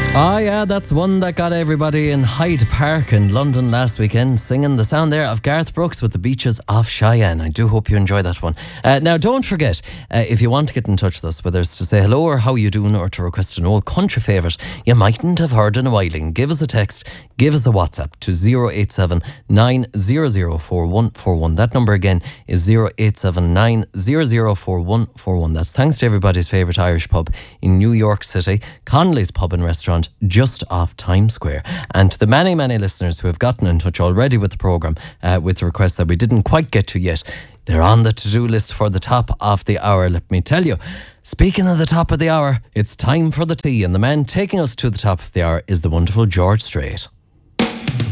Oh yeah, that's one that got everybody in Hyde Park in London last weekend, singing the sound there of Garth Brooks with The Beaches of Cheyenne. I do hope you enjoy that one. Now don't forget, if you want to get in touch with us, whether it's to say hello or how you doing or to request an old country favourite you mightn't have heard in a while, give us a text, give us a WhatsApp to 087 900 4141. That number again is 087 900 4141. That's thanks to everybody's favourite Irish pub in New York City, Connolly's Pub and Restaurant, just off Times Square. And to the many listeners who have gotten in touch already with the programme with requests that we didn't quite get to yet, they're on the to-do list for the top of the hour, let me tell you. Speaking of the top of the hour, it's time for the tea, and the man taking us to the top of the hour is the wonderful George Strait.